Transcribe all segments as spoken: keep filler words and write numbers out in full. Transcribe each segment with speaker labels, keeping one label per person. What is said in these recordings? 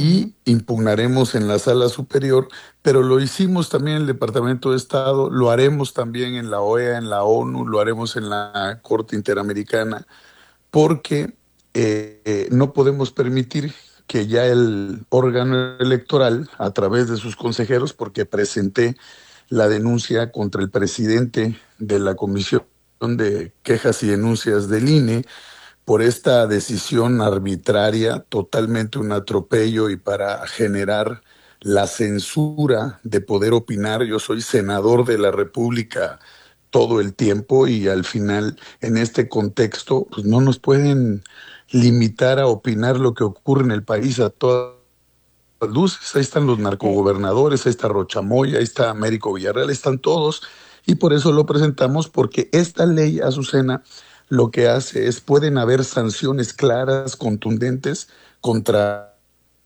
Speaker 1: y
Speaker 2: Ujú.
Speaker 1: impugnaremos en la Sala Superior, pero lo hicimos también en el Departamento de Estado, lo haremos también en la O E A, en la ONU, lo haremos en la Corte Interamericana, porque eh, eh, no podemos permitir que ya el órgano electoral, a través de sus consejeros, porque presenté la denuncia contra el presidente de la Comisión de Quejas y Denuncias del I N E, por esta decisión arbitraria, totalmente un atropello y para generar la censura de poder opinar. Yo soy senador de la República todo el tiempo y al final, en este contexto, pues no nos pueden limitar a opinar lo que ocurre en el país a todas luces. Ahí están los
Speaker 2: Eh,
Speaker 1: narcogobernadores, ahí está Rochamoya, ahí está Américo Villarreal, ahí están todos, y por eso lo presentamos, porque esta ley, Azucena, lo que hace es, pueden haber sanciones claras, contundentes, contra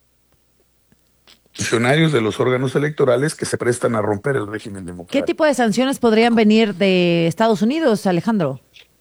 Speaker 1: funcionarios de los órganos electorales que se prestan a romper el régimen
Speaker 2: ¿Qué tipo
Speaker 1: democrático.
Speaker 2: de sanciones podrían venir de Estados Unidos, Alejandro?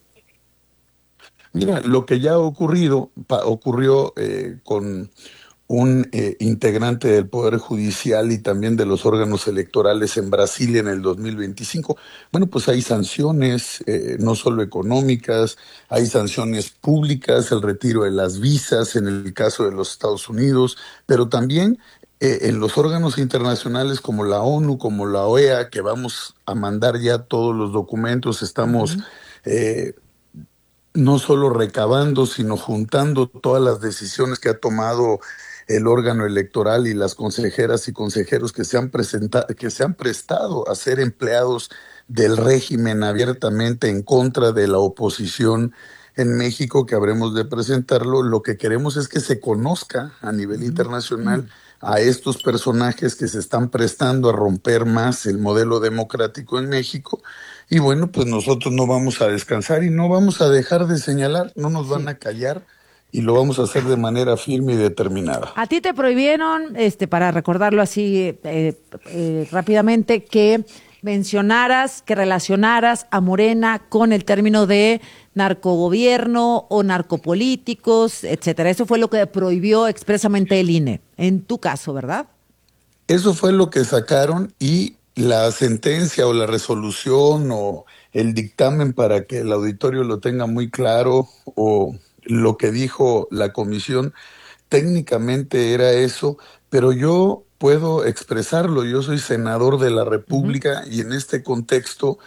Speaker 1: Mira, lo que ya ha ocurrido, pa- ocurrió eh, con un eh, integrante del Poder Judicial y también de los órganos electorales en Brasil en el dos mil veinticinco. Bueno, pues hay sanciones, eh, no solo económicas, hay sanciones públicas, el retiro de las visas en el caso de los Estados Unidos, pero también eh, en los órganos internacionales como la ONU, como la O E A, que vamos a mandar ya todos los documentos, estamos...
Speaker 2: Ujú.
Speaker 1: eh, no solo recabando, sino juntando todas las decisiones que ha tomado el órgano electoral y las consejeras y consejeros que se han presentado, que se han prestado a ser empleados del régimen abiertamente en contra de la oposición en México, que habremos de presentarlo. Lo que queremos es que se conozca a nivel
Speaker 2: Ujú.
Speaker 1: internacional a estos personajes que se están prestando a romper más el modelo democrático en México. Y bueno, pues nosotros no vamos a descansar y no vamos a dejar de señalar, no nos van
Speaker 2: Sí.
Speaker 1: a callar y lo vamos a hacer de manera firme y determinada.
Speaker 2: A ti te prohibieron, este, para recordarlo así eh, eh, rápidamente, que mencionaras, que relacionaras a Morena con el término de narcogobierno o narcopolíticos, etcétera. Eso fue lo que prohibió expresamente el I N E, en tu caso, ¿verdad?
Speaker 1: Eso fue lo que sacaron y la sentencia o la resolución o el dictamen, para que el auditorio lo tenga muy claro, o lo que dijo la comisión, técnicamente era eso, pero yo puedo expresarlo. Yo soy senador de la
Speaker 2: Ujú.
Speaker 1: República y en este contexto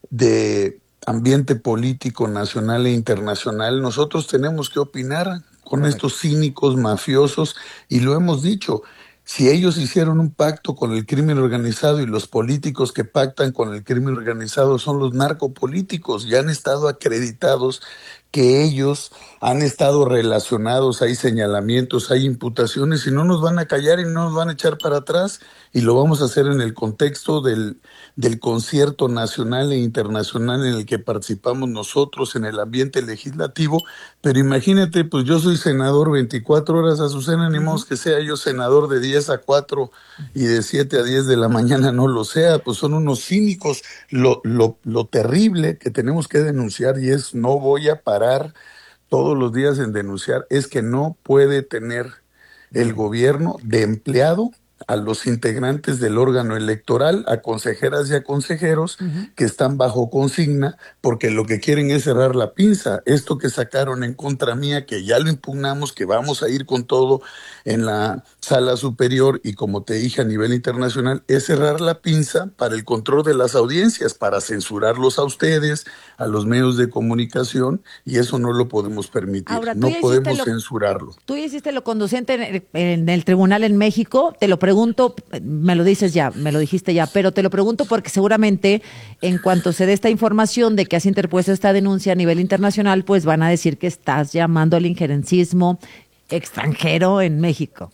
Speaker 1: de ambiente político nacional e internacional, nosotros tenemos que opinar con estos
Speaker 2: Correcto.
Speaker 1: cínicos mafiosos, y lo hemos dicho. Si ellos hicieron un pacto con el crimen organizado y los políticos que pactan con el crimen organizado son los narcopolíticos, ya han estado acreditados que ellos han estado relacionados, hay señalamientos, hay imputaciones, y no nos van a callar y no nos van a echar para atrás, y lo vamos a hacer en el contexto del, del concierto nacional e internacional en el que participamos nosotros en el ambiente legislativo. Pero imagínate, pues yo soy senador veinticuatro horas, Azucena, ni modo
Speaker 2: Ujú.
Speaker 1: que sea yo senador de diez a cuatro y de siete a diez de la mañana no lo sea. Pues son unos cínicos. Lo, lo, lo terrible que tenemos que denunciar, y es, no voy a parar todos los días en denunciar, es que no puede tener el
Speaker 2: Bien.
Speaker 1: gobierno de empleado a los integrantes del órgano electoral, a consejeras y a consejeros
Speaker 2: Ujú.
Speaker 1: que están bajo consigna, porque lo que quieren es cerrar la pinza. Esto que sacaron en contra mía, que ya lo impugnamos, que vamos a ir con todo en la Sala Superior y, como te dije, a nivel internacional, es cerrar la pinza para el control de las audiencias, para censurarlos a ustedes, a los medios de comunicación, y eso no lo podemos permitir,
Speaker 2: Ahora, tú
Speaker 1: no
Speaker 2: ya hiciste
Speaker 1: podemos
Speaker 2: lo,
Speaker 1: censurarlo.
Speaker 2: tú ya hiciste lo conducente en el, en el tribunal en México. Te lo pregunto, me lo dices ya, me lo dijiste ya, pero te lo pregunto porque seguramente en cuanto se dé esta información de que has interpuesto esta denuncia a nivel internacional, pues van a decir que estás llamando al injerencismo extranjero en México.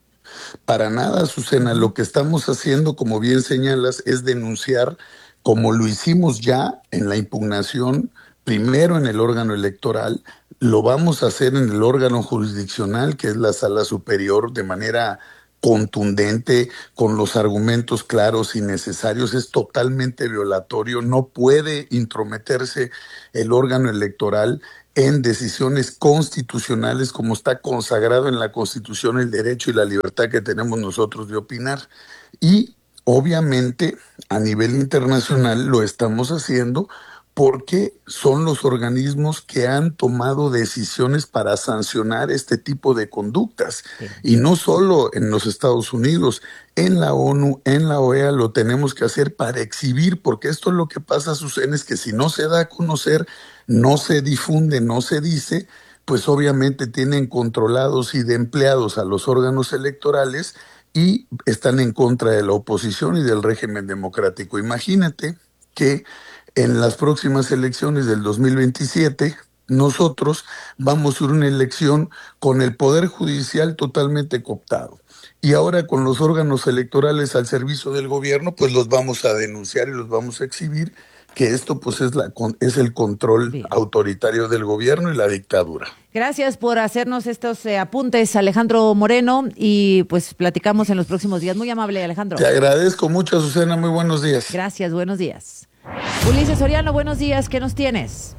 Speaker 1: Para nada, Azucena,
Speaker 2: Ujú.
Speaker 1: lo que estamos haciendo, como bien señalas, es denunciar, como lo hicimos ya en la impugnación, primero en el órgano electoral, lo vamos a hacer en el órgano jurisdiccional, que es la Sala Superior, de manera contundente, con los argumentos claros y necesarios. Es totalmente violatorio, no puede intrometerse el órgano electoral en decisiones constitucionales, como está consagrado en la Constitución el derecho y la libertad que tenemos nosotros de opinar. Y obviamente a nivel internacional lo estamos haciendo porque son los organismos que han tomado decisiones para sancionar este tipo de conductas.
Speaker 2: Sí.
Speaker 1: Y no solo en los Estados Unidos, en la ONU, en la O E A lo tenemos que hacer para exhibir, porque esto es lo que pasa, Susana, es que si no se da a conocer, no se difunde, no se dice, pues obviamente tienen controlados y de empleados a los órganos electorales y están en contra de la oposición y del régimen democrático. Imagínate que en las próximas elecciones del dos mil veintisiete, nosotros vamos a una elección con el Poder Judicial totalmente cooptado. Y ahora con los órganos electorales al servicio del gobierno, pues los vamos a denunciar y los vamos a exhibir, que esto pues es, la, es el control
Speaker 2: Bien.
Speaker 1: autoritario del gobierno y la dictadura.
Speaker 2: Gracias por hacernos estos eh, apuntes, Alejandro Moreno, y pues platicamos en los próximos días. Muy amable, Alejandro.
Speaker 1: Te agradezco mucho, Azucena, muy buenos días.
Speaker 2: Gracias, buenos días. Ulises Soriano, buenos días, ¿qué nos tienes?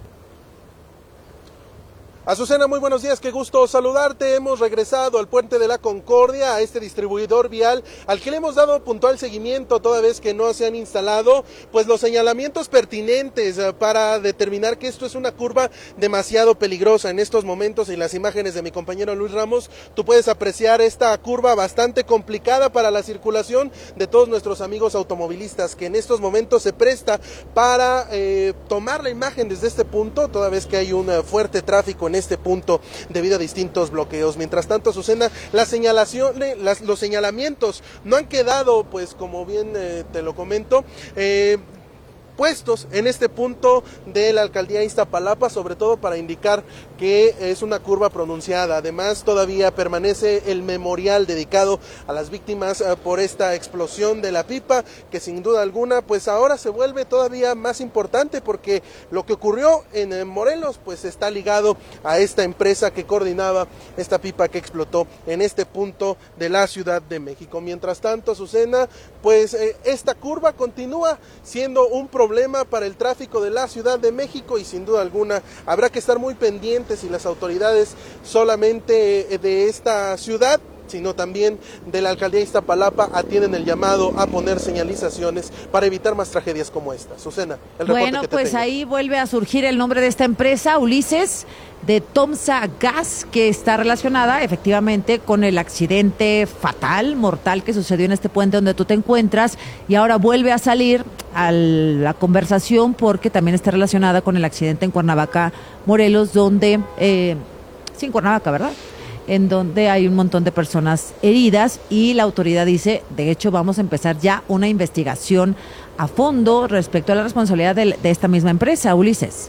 Speaker 3: Azucena, muy buenos días, qué gusto saludarte. Hemos regresado al Puente de la Concordia, a este distribuidor vial al que le hemos dado puntual seguimiento toda vez que no se han instalado pues los señalamientos pertinentes para determinar que esto es una curva demasiado peligrosa. En estos momentos, en las imágenes de mi compañero Luis Ramos, tú puedes apreciar esta curva bastante complicada para la circulación de todos nuestros amigos automovilistas, que en estos momentos se presta para eh, tomar la imagen desde este punto, toda vez que hay un fuerte tráfico en en este punto debido a distintos bloqueos. Mientras tanto, Azucena, la señalación, las, los señalamientos no han quedado, pues como bien eh, te lo comento, eh, puestos en este punto de la alcaldía de Iztapalapa, sobre todo para indicar que es una curva pronunciada. Además, todavía permanece el memorial dedicado a las víctimas uh, por esta explosión de la pipa, que sin duda alguna, pues ahora se vuelve todavía más importante, porque lo que ocurrió en, en Morelos, pues está ligado a esta empresa que coordinaba esta pipa que explotó en este punto de la Ciudad de México. Mientras tanto, Azucena, pues eh, esta curva continúa siendo un problema problema para el tráfico de la Ciudad de México, y sin duda alguna habrá que estar muy pendientes, y las autoridades solamente de esta ciudad, sino también de la alcaldía de Iztapalapa, atienden el llamado a poner señalizaciones para evitar más tragedias como esta. Susana, el reporte
Speaker 2: bueno,
Speaker 3: que te
Speaker 2: pues
Speaker 3: tengo.
Speaker 2: Ahí vuelve a surgir el nombre de esta empresa, Ulises, de Tomsa Gas, que está relacionada efectivamente con el accidente fatal, mortal, que sucedió en este puente donde tú te encuentras, y ahora vuelve a salir a la conversación porque también está relacionada con el accidente en Cuernavaca, Morelos, donde, eh, sí, en Cuernavaca, ¿verdad?, en donde hay un montón de personas heridas, y la autoridad dice, de hecho, vamos a empezar ya una investigación a fondo respecto a la responsabilidad de, de esta misma empresa, Ulises.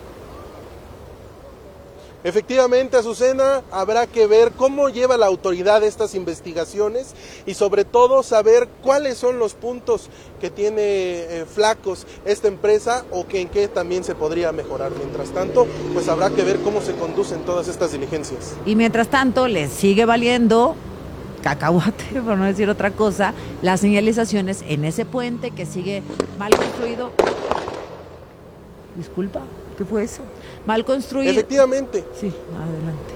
Speaker 3: Efectivamente, Azucena, habrá que ver cómo lleva la autoridad estas investigaciones, y sobre todo saber cuáles son los puntos que tiene eh, flacos esta empresa, o que en qué también se podría mejorar. Mientras tanto, pues habrá que ver cómo se conducen todas estas diligencias.
Speaker 2: Y mientras tanto, les sigue valiendo cacahuate, por no decir otra cosa, las señalizaciones en ese puente que sigue mal construido. Disculpa, ¿qué fue eso? Mal construido.
Speaker 3: Efectivamente.
Speaker 2: Sí, adelante.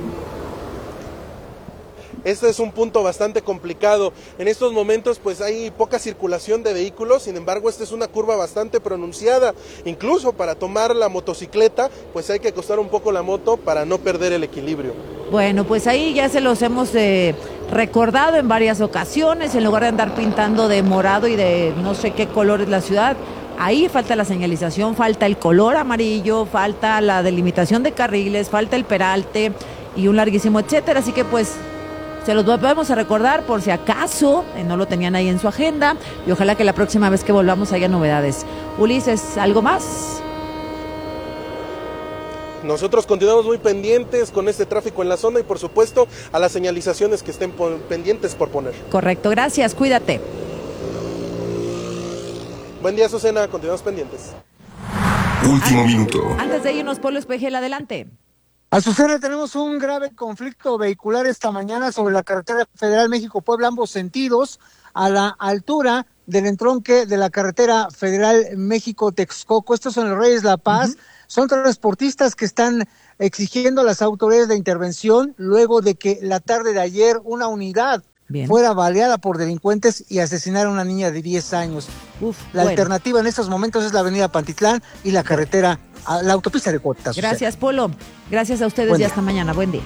Speaker 3: Este es un punto bastante complicado. En estos momentos pues hay poca circulación de vehículos, sin embargo esta es una curva bastante pronunciada. Incluso para tomar la motocicleta pues hay que acostar un poco la moto para no perder el equilibrio.
Speaker 2: Bueno, pues ahí ya se los hemos eh, recordado en varias ocasiones, en lugar de andar pintando de morado y de no sé qué colores la ciudad. Ahí falta la señalización, falta el color amarillo, falta la delimitación de carriles, falta el peralte y un larguísimo etcétera. Así que pues se los volvemos a recordar por si acaso eh, no lo tenían ahí en su agenda, y ojalá que la próxima vez que volvamos haya novedades. Ulises, ¿algo más?
Speaker 3: Nosotros continuamos muy pendientes con este tráfico en la zona, y por supuesto a las señalizaciones que estén pendientes por poner.
Speaker 2: Correcto, gracias, cuídate.
Speaker 3: Buen día, Azucena, continuamos pendientes.
Speaker 4: Último minuto.
Speaker 2: Antes de irnos, Polo Espejel, adelante.
Speaker 5: Azucena, tenemos un grave conflicto vehicular esta mañana sobre la carretera federal México-Puebla, ambos sentidos, a la altura del entronque de la carretera federal México-Texcoco. Estos son los Reyes La Paz. Uh-huh. Son transportistas que están exigiendo a las autoridades de intervención luego de que la tarde de ayer una unidad Bien. fuera baleada por delincuentes y asesinaron a una niña de diez años. Uf, la bueno. alternativa en estos momentos es la avenida Pantitlán y la carretera, la autopista de Cotas.
Speaker 2: Gracias, Polo. Gracias a ustedes Buen y hasta día. mañana. Buen día.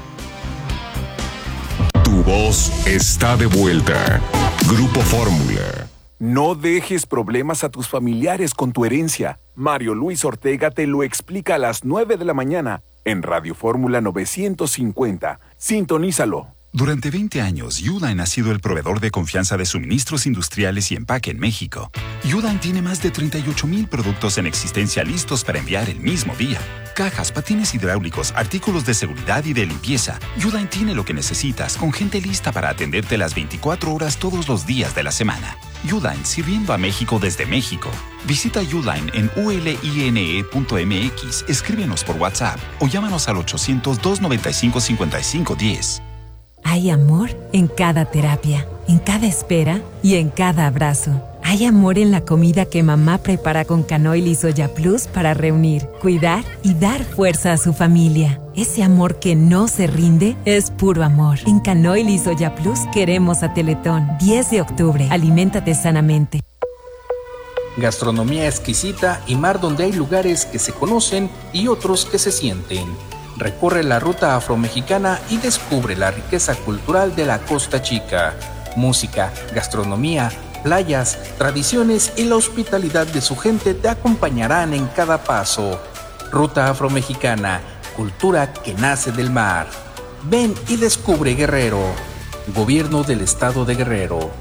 Speaker 4: Tu voz está de vuelta. Grupo Fórmula.
Speaker 6: No dejes problemas a tus familiares con tu herencia. Mario Luis Ortega te lo explica a las nueve de la mañana en Radio Fórmula novecientos cincuenta. Sintonízalo.
Speaker 7: Durante veinte años, Uline ha sido el proveedor de confianza de suministros industriales y empaque en México. Uline tiene más de treinta y ocho mil productos en existencia listos para enviar el mismo día. Cajas, patines hidráulicos, artículos de seguridad y de limpieza. Uline tiene lo que necesitas, con gente lista para atenderte las veinticuatro horas todos los días de la semana. Uline, sirviendo a México desde México. Visita Uline en u l i n e punto m x, escríbenos por WhatsApp o llámanos al ochocientos, doscientos noventa y cinco, cincuenta y cinco diez.
Speaker 8: Hay amor en cada terapia, en cada espera y en cada abrazo. Hay amor en la comida que mamá prepara con Canoil y Soya Plus para reunir, cuidar y dar fuerza a su familia. Ese amor que no se rinde es puro amor. En Canoil y Soya Plus queremos a Teletón. diez de octubre. Aliméntate sanamente.
Speaker 9: Gastronomía exquisita y mar donde hay lugares que se conocen y otros que se sienten. Recorre la ruta afromexicana y descubre la riqueza cultural de la Costa Chica. Música, gastronomía, playas, tradiciones y la hospitalidad de su gente te acompañarán en cada paso. Ruta afromexicana, cultura que nace del mar. Ven y descubre Guerrero. Gobierno del Estado de Guerrero.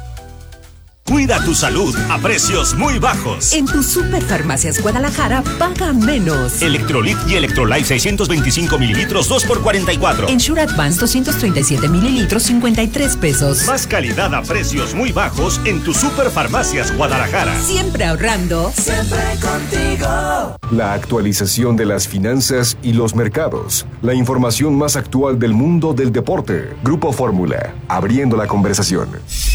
Speaker 10: Cuida tu salud a precios muy bajos.
Speaker 11: En tu Superfarmacias Guadalajara, paga menos.
Speaker 10: Electrolit y Electrolyte seiscientos veinticinco mililitros, dos por cuarenta y cuatro.
Speaker 11: Ensure Advance doscientos treinta y siete mililitros, cincuenta y tres pesos.
Speaker 10: Más calidad a precios muy bajos en tu Superfarmacias Guadalajara.
Speaker 11: Siempre ahorrando.
Speaker 12: Siempre contigo.
Speaker 4: La actualización de las finanzas y los mercados. La información más actual del mundo del deporte. Grupo Fórmula, abriendo la conversación.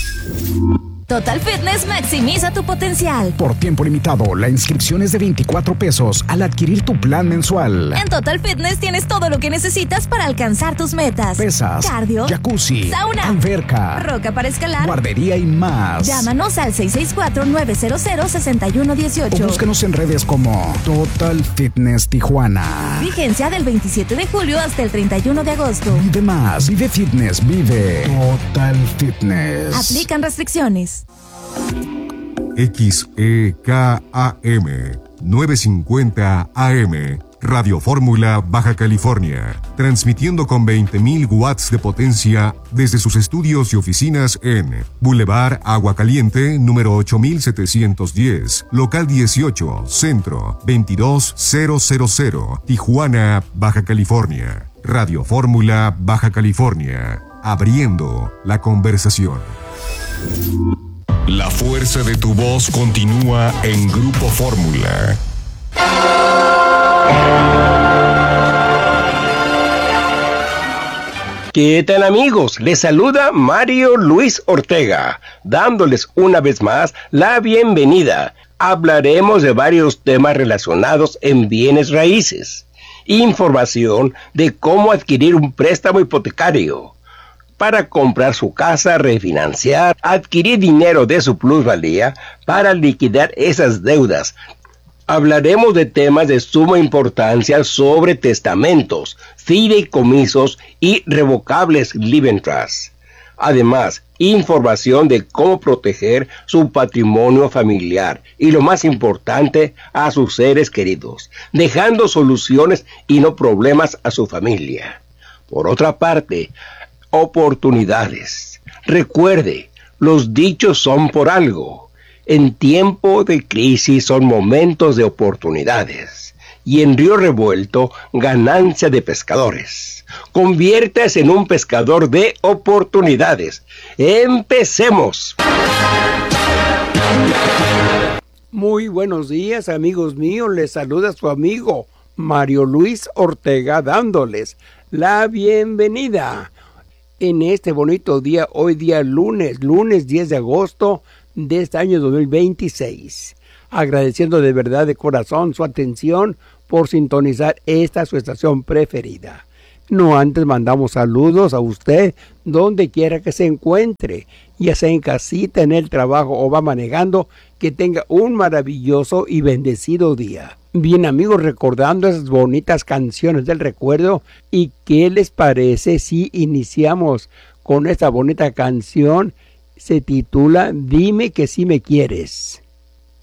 Speaker 13: Total Fitness maximiza tu potencial.
Speaker 14: Por tiempo limitado, la inscripción es de veinticuatro pesos al adquirir tu plan mensual.
Speaker 13: En Total Fitness tienes todo lo que necesitas para alcanzar tus metas.
Speaker 14: Pesas,
Speaker 13: cardio,
Speaker 14: jacuzzi,
Speaker 13: sauna,
Speaker 14: alberca,
Speaker 13: roca para escalar,
Speaker 14: guardería y más.
Speaker 13: Llámanos al seis seis cuatro, nueve cero cero, seis uno uno ocho.
Speaker 14: O búscanos en redes como Total Fitness Tijuana.
Speaker 13: Vigencia del veintisiete de julio hasta el treinta y uno de agosto.
Speaker 14: Vive más, vive fitness, vive Total Fitness.
Speaker 13: Aplican restricciones.
Speaker 15: X E K A M novecientos cincuenta A M Radio Fórmula Baja California, transmitiendo con veinte mil watts de potencia desde sus estudios y oficinas en Boulevard Agua Caliente, número ocho mil setecientos diez, local dieciocho, centro, veintidós mil, Tijuana, Baja California. Radio Fórmula Baja California, abriendo la conversación.
Speaker 4: La fuerza de tu voz continúa en Grupo Fórmula.
Speaker 16: ¿Qué tal, amigos? Les saluda Mario Luis Ortega, dándoles una vez más la bienvenida. Hablaremos de varios temas relacionados en bienes raíces, información de cómo adquirir un préstamo hipotecario para comprar su casa, refinanciar, adquirir dinero de su plusvalía para liquidar esas deudas. Hablaremos de temas de suma importancia sobre testamentos, fideicomisos y revocables living trusts. Además, información de cómo proteger su patrimonio familiar y, lo más importante, a sus seres queridos, dejando soluciones y no problemas a su familia. Por otra parte, oportunidades. Recuerde, los dichos son por algo. En tiempo de crisis son momentos de oportunidades. Y en río revuelto, ganancia de pescadores. Conviértase en un pescador de oportunidades. ¡Empecemos!
Speaker 17: Muy buenos días, amigos míos. Les saluda su amigo Mario Luis Ortega, dándoles la bienvenida en este bonito día, hoy día lunes, lunes diez de agosto de este año dos mil veintiséis. Agradeciendo de verdad de corazón su atención por sintonizar esta su estación preferida. No antes mandamos saludos a usted donde quiera que se encuentre, ya sea en casita, en el trabajo o va manejando, que tenga un maravilloso y bendecido día. Bien amigos, recordando esas bonitas canciones del recuerdo, ¿y qué les parece si iniciamos con esta bonita canción? Se titula Dime que si me quieres.